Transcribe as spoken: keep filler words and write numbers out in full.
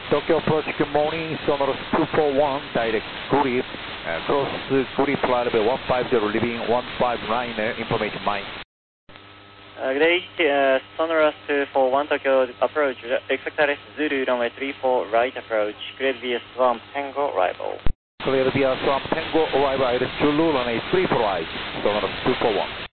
Tokyo approach, good morning, Sonorous two four one, direct grip, uh, cross grip runway one five zero, leaving one five nine, uh, information mine. Uh, good day, uh, Sonorous two four one, Tokyo approach, expect arrest Zulu, runway three four, right approach, cleared via Swamp Tango, arrival. Cleared via Swamp Tango, arrival, Zulu, runway three four right, Sonorous two four one.